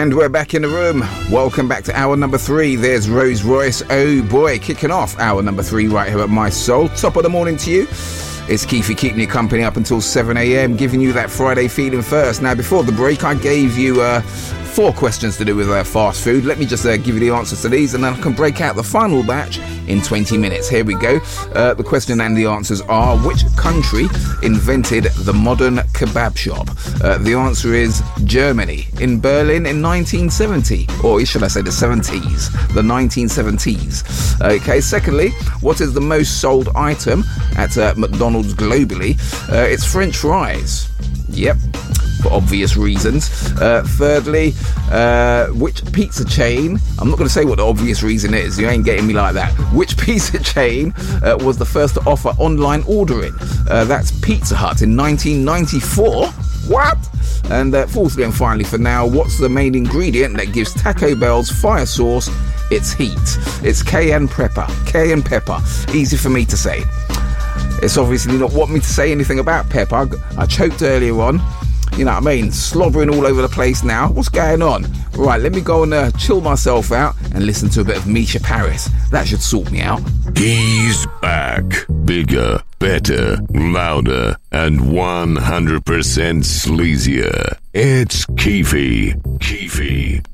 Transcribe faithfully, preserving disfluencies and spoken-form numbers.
And we're back in the room. Welcome back to hour number three. There's Rose Royce. Oh boy, kicking off hour number three right here at My Soul. Top of the morning to you. It's Keefy keeping you company up until seven a.m, giving you that Friday feeling first. Now, before the break, I gave you uh, four questions to do with uh, fast food. Let me just uh, give you the answers to these, and then I can break out the final batch in twenty minutes. Here we go. Uh, the question and the answers are: which country invented the modern kebab shop? Uh, the answer is Germany, in Berlin in nineteen seventy, or should I say the seventies, the nineteen seventies. Okay, secondly, what is the most sold item at uh, McDonald's globally? Uh, it's French fries. Yep, for obvious reasons. Uh, thirdly, uh, which pizza chain, I'm not going to say what the obvious reason is, you ain't getting me like that. Which pizza chain uh, was the first to offer online ordering? Uh, that's Pizza Hut in nineteen ninety-four. What? And uh, fourthly and finally for now, what's the main ingredient that gives Taco Bell's fire sauce its heat? It's cayenne pepper. Cayenne pepper. Easy for me to say. It's obviously not want me to say anything about pepper. I, I choked earlier on. You know what I mean? Slobbering all over the place now. What's going on? Right, let me go and uh, chill myself out and listen to a bit of Misha Paris. That should sort me out. He's back. Bigger, better, louder, and one hundred percent sleazier. It's Keefy. Keefy.